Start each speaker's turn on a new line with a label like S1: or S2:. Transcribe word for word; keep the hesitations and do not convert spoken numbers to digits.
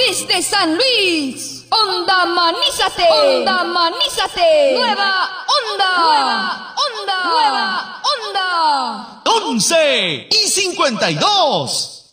S1: desde San Luis. Onda Manízate. Onda Manízate. Nueva onda. Nueva onda. Nueva onda.
S2: once y cincuenta y dos.